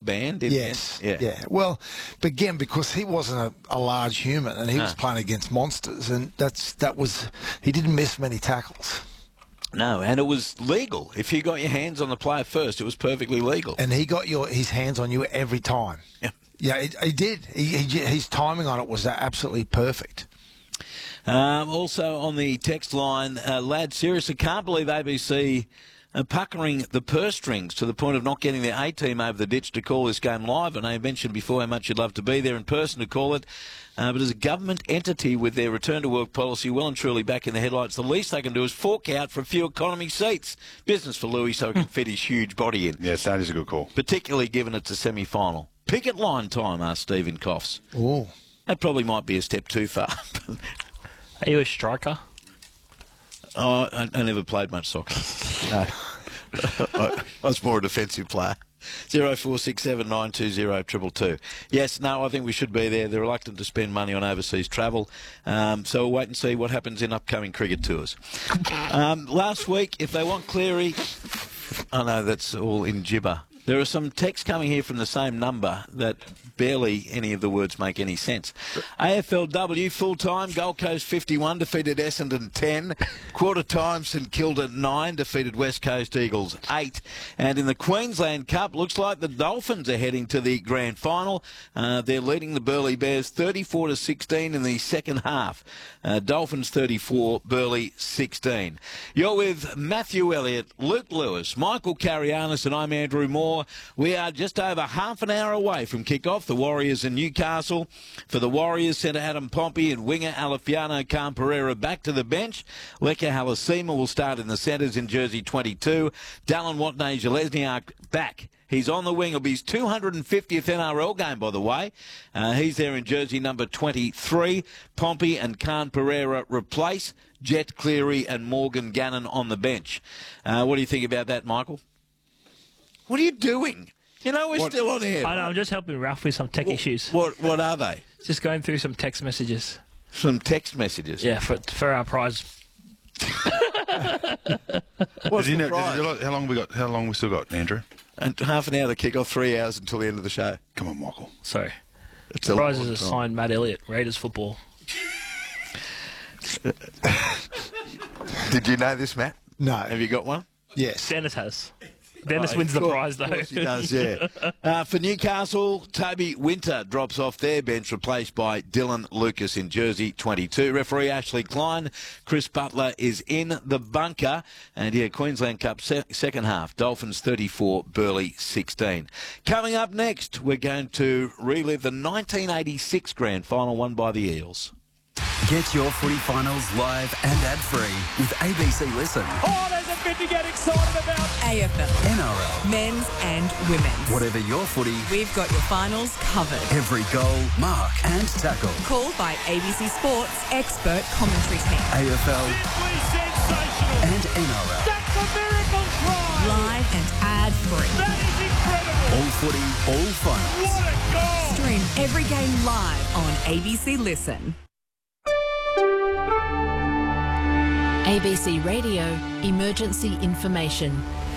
banned. Yes. Yeah. Well, but again, because he wasn't a large human and he was playing against monsters, and he didn't miss many tackles. No, and it was legal. If you got your hands on the player first, it was perfectly legal. And he got his hands on you every time. Yeah. Yeah, he did. His timing on it was absolutely perfect. Also on the text line, lad, seriously, can't believe ABC puckering the purse strings to the point of not getting their A-team over the ditch to call this game live. And I mentioned before how much you'd love to be there in person to call it. But as a government entity with their return-to-work policy well and truly back in the headlights, the least they can do is fork out for a few economy seats. Business for Louis so he can fit his huge body in. Yes, that is a good call. Particularly given it's a semi-final. Picket line time, asked Stephen Coughs. Oh. That probably might be a step too far. Are you a striker? Oh, I never played much soccer. No. I was more a defensive player. 0467 920 222. Yes, no, I think we should be there. They're reluctant to spend money on overseas travel. So we'll wait and see what happens in upcoming cricket tours. Last week, if they want Cleary... I know that's all in gibber. There are some texts coming here from the same number that barely any of the words make any sense. AFLW full-time, Gold Coast 51 defeated Essendon 10. Quarter-time, St Kilda 9 defeated West Coast Eagles 8. And in the Queensland Cup, looks like the Dolphins are heading to the grand final. They're leading the Burleigh Bears 34-16 in the second half. Dolphins 34, Burleigh 16. You're with Matthew Elliott, Luke Lewis, Michael Carianis, and I'm Andrew Moore. We are just over half an hour away from kick-off. The Warriors in Newcastle. For the Warriors, centre Adam Pompey and winger Alefiano Khan Pereira back to the bench. Leka Halasima will start in the centres in jersey 22. Dallin Watney-Zelezniak back. He's on the wing. It'll be his 250th NRL game, by the way. He's there in jersey number 23. Pompey and Khan Pereira replace Jet Cleary and Morgan Gannon on the bench. What do you think about that, Michael? What are you doing? You know we're still on air. I know, I'm just helping Ralph with some tech issues. What are they? Just going through some text messages. Some text messages? Yeah, for our prize. What's the prize? How long we got? How long we still got, Andrew? And half an hour to kick off, 3 hours until the end of the show. Come on, Michael. Sorry. It's the prize is a signed Matt Elliott, Raiders football. Did you know this, Matt? No. Have you got one? Yes. Dennis has. Dennis wins the prize, though. Of course he does, yeah. For Newcastle, Toby Winter drops off their bench, replaced by Dylan Lucas in jersey 22. Referee Ashley Klein. Chris Butler is in the bunker. And, Queensland Cup second half. Dolphins 34, Burleigh 16. Coming up next, we're going to relive the 1986 grand final won by the Eels. Get your footy finals live and ad-free with ABC Listen. Oh, there's a bit to get excited about. AFL. NRL. Men's and women's. Whatever your footy. We've got your finals covered. Every goal, mark and tackle. Called by ABC Sports expert commentary team. AFL. Simply sensational. And NRL. That's a miracle try. Live and ad-free. That is incredible. All footy, all finals. What a goal. Stream every game live on ABC Listen. ABC Radio Emergency Information.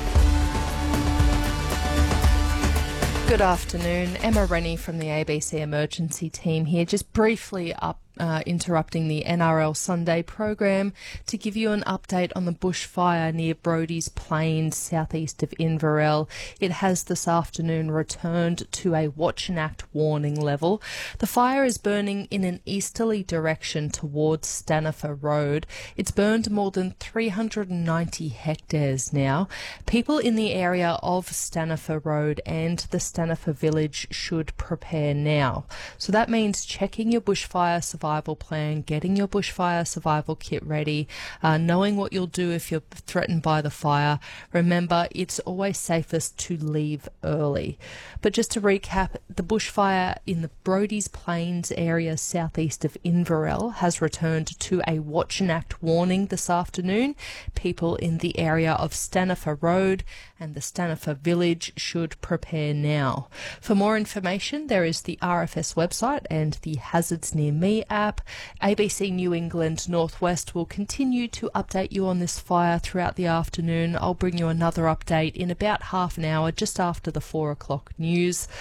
Good afternoon. Emma Rennie from the ABC Emergency Team here, just briefly interrupting the NRL Sunday program to give you an update on the bushfire near Brodie's Plains, southeast of Inverell. It has this afternoon returned to a watch and act warning level. The fire is burning in an easterly direction towards Stanifer Road. It's burned more than 390 hectares now. People in the area of Stanifer Road and the Stanifer village should prepare now. So that means checking your bushfire survival plan, getting your bushfire survival kit ready, knowing what you'll do if you're threatened by the fire. Remember, it's always safest to leave early. But just to recap, the bushfire in the Brodie's Plains area southeast of Inverell has returned to a watch and act warning this afternoon. People in the area of Stanifer Road and the Stanifer village should prepare now. For more information, there is the RFS website and the Hazards Near Me app. ABC New England Northwest will continue to update you on this fire throughout the afternoon. I'll bring you another update in about half an hour, just after the 4 o'clock news.